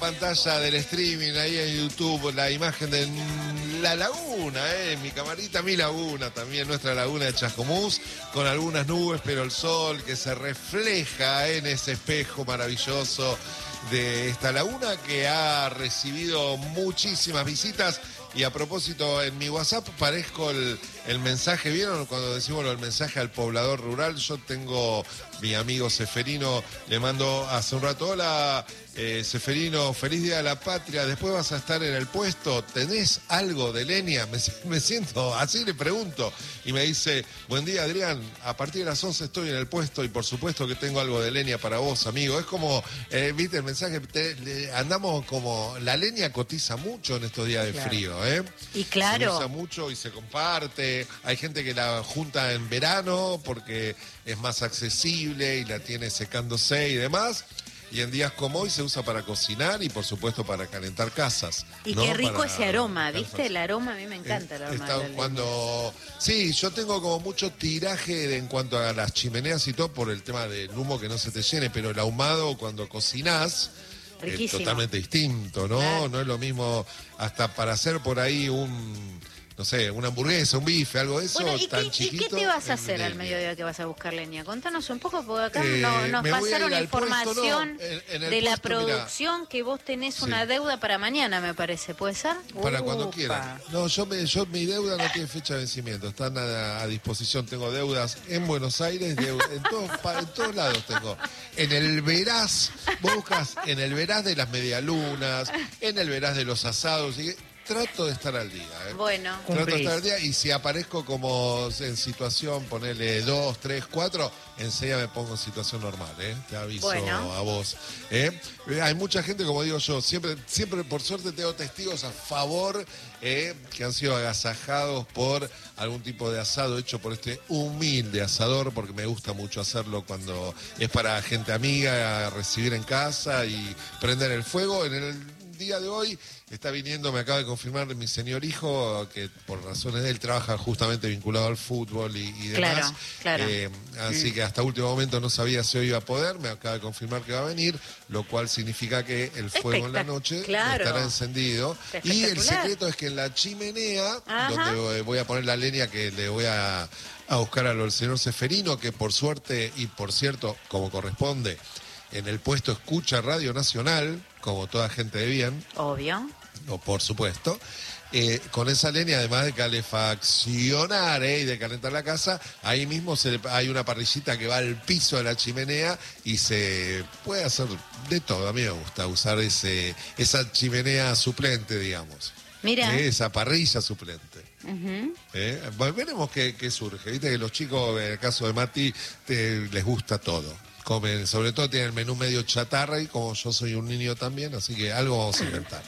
Pantalla del streaming ahí en YouTube, la imagen de la laguna, mi camarita, mi laguna también, nuestra laguna de Chascomús, con algunas nubes, pero el sol que se refleja en ese espejo maravilloso de esta laguna que ha recibido muchísimas visitas. Y a propósito, en mi WhatsApp parezco el mensaje, ¿vieron? Cuando decimos el mensaje al poblador rural, yo tengo mi amigo Seferino, le mando hace un rato, hola Seferino, feliz día de la patria, después vas a estar en el puesto, ¿tenés algo de leña? Me siento, así le pregunto, y me dice, buen día Adrián, a partir de las 11 estoy en el puesto y por supuesto que tengo algo de leña para vos, amigo. Es como, viste el mensaje, andamos como, la leña cotiza mucho en estos días de frío. Y claro. Se usa mucho y se comparte. Hay gente que la junta en verano porque es más accesible y la tiene secándose y demás. Y en días como hoy se usa para cocinar y por supuesto para calentar casas. Y ¿no? qué rico para ese aroma, ¿viste? El aroma, a mí me encanta el aroma. Sí, yo tengo como mucho tiraje en cuanto a las chimeneas y todo por el tema del humo que no se te llene, pero el ahumado cuando cocinás es totalmente distinto, ¿no? Claro. No es lo mismo hasta para hacer por ahí no sé, una hamburguesa, un bife, algo de eso, tan chiquito. ¿Y qué te vas a hacer al mediodía que vas a buscar leña? Contanos un poco, porque acá nos pasaron información de la producción, que vos tenés una deuda para mañana, me parece, ¿puede ser? Para cuando quieran. No, yo mi deuda no tiene fecha de vencimiento, están a disposición. Tengo deudas en Buenos Aires, en todos lados tengo. En el Veraz, vos buscas en el Veraz de las medialunas, en el Veraz de los asados, trato de estar al día. Bueno. Trato de estar al día y si aparezco como en situación, ponerle 2, 3, 4, enseguida me pongo en situación normal, Te aviso a vos. Hay mucha gente, como digo yo, siempre por suerte tengo testigos a favor que han sido agasajados por algún tipo de asado hecho por este humilde asador, porque me gusta mucho hacerlo cuando es para gente amiga, recibir en casa y prender el fuego. En el día de hoy está viniendo, me acaba de confirmar mi señor hijo, que por razones de él trabaja justamente vinculado al fútbol y demás. Claro. Así que hasta último momento no sabía si hoy iba a poder, me acaba de confirmar que va a venir, lo cual significa que el fuego en la noche estará encendido. Y el secreto es que en la chimenea, donde voy a poner la leña que le voy a buscar al señor Seferino, que por suerte y por cierto, como corresponde, en el puesto escucha Radio Nacional, como toda gente de bien. Obvio. O por supuesto. Con esa leña, además de calefaccionar y de calentar la casa, ahí mismo hay una parrillita que va al piso de la chimenea y se puede hacer de todo. A mí me gusta usar esa chimenea suplente, digamos. Mira. Esa parrilla suplente. Veremos qué surge. Viste que los chicos, en el caso de Mati, les gusta todo. Comen, sobre todo tienen el menú medio chatarra y como yo soy un niño también, así que algo vamos a inventar.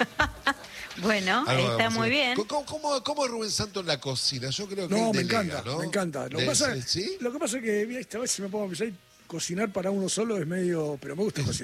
Bueno, está muy bien. ¿Cómo es Rubén Santos en la cocina? Yo creo que me encanta. Lo que pasa es que, a veces me pongo a pensar, cocinar para uno solo es medio, pero me gusta cocinar.